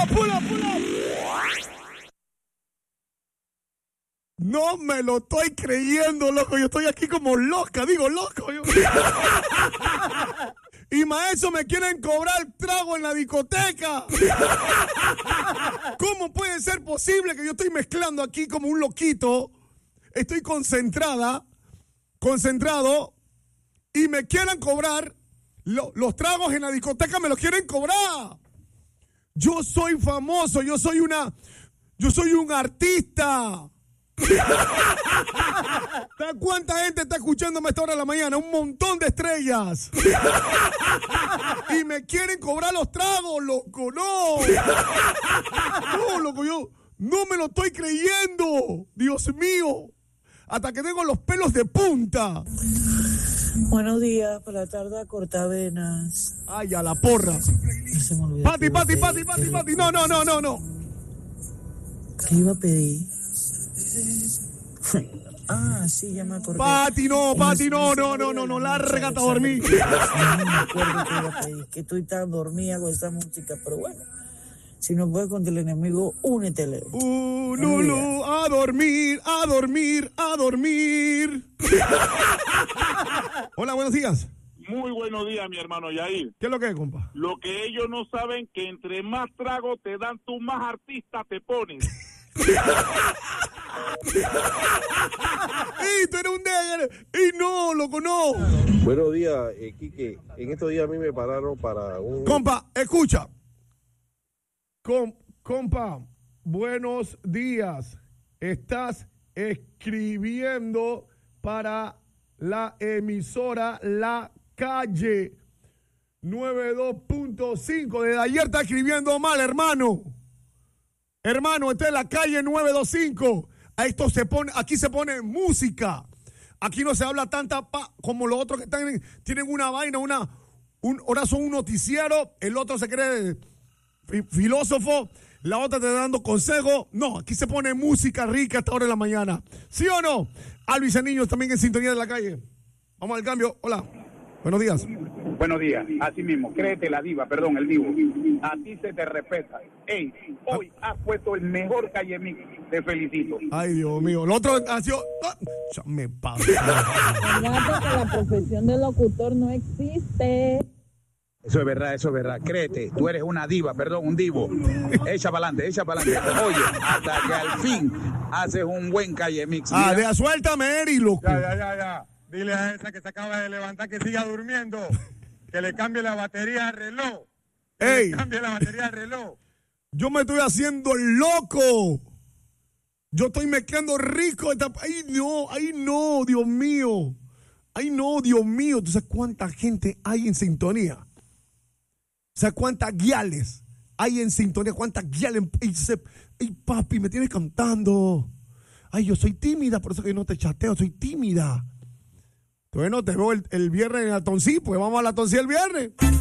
No me lo estoy creyendo, loco. Yo estoy aquí como loca, digo loco. Y maestro, me quieren cobrar trago en la discoteca. ¿Cómo puede ser posible que yo estoy mezclando aquí como un loquito? Estoy concentrado, y me quieran cobrar los tragos en la discoteca, me los quieren cobrar. Yo soy famoso, yo soy un artista. ¿Cuánta gente está escuchándome a esta hora de la mañana? Un montón de estrellas. Y me quieren cobrar los tragos, loco. No, loco, yo no me lo estoy creyendo. Dios mío. Hasta que tengo los pelos de punta. Buenos días, para la tarde a cortavenas. Ay, a la porra. Pati. No. ¿Qué iba a pedir? Sí, ya me acordé. Pati, no, lárgate a dormir. No me acuerdo qué iba a pedir, que estoy tan dormida con esa música, pero bueno, si no puedes contra el enemigo, únetele. No, a dormir. Hola, buenos días. Muy buenos días, mi hermano Yair. ¿Qué es lo que es, compa? Lo que ellos no saben que entre más trago te dan, tú más artista te pones. ¡Y tú eres un negro! ¡Y no, loco, no! Buenos días, Quique. En estos días a mí me pararon para un... Compa, escucha. Compa, buenos días. Estás escribiendo para la emisora La Calle 92.5. Desde ayer está escribiendo mal, hermano. Hermano, esta es La Calle 925. Aquí se pone música. Aquí no se habla tanta como los otros que tienen una vaina, ahora son un noticiero, el otro se cree filósofo, la otra te dando consejos. No, aquí se pone música rica a esta hora de la mañana. ¿Sí o no? Alvis Niños también en sintonía de La Calle. Vamos al cambio. Hola. Buenos días. Buenos días. Así mismo, créete el divo. A ti se te respeta. Ey, hoy has puesto el mejor Calle Mix. Te felicito. Ay, Dios mío. El otro ha sido... Ya me pasa. Que la profesión de locutor no existe. Eso es verdad. Créete, tú eres una diva, un divo. Echa para adelante. Oye, hasta que al fin haces un buen Calle Mix. Suéltame, Eri, loco. Ya. Dile a esa que se acaba de levantar que siga durmiendo. Que le cambie la batería al reloj. Yo me estoy haciendo loco. Yo estoy mezclando rico. Ay, no, Dios mío. ¿Tú sabes cuánta gente hay en sintonía? ¿Sabes cuántas guiales hay en sintonía? ¿Cuántas guiales? Ay, papi, me tienes cantando. Ay, yo soy tímida, por eso que no te chateo, soy tímida. Bueno, te veo el viernes en Atoncí, pues vamos a la Atoncí el viernes.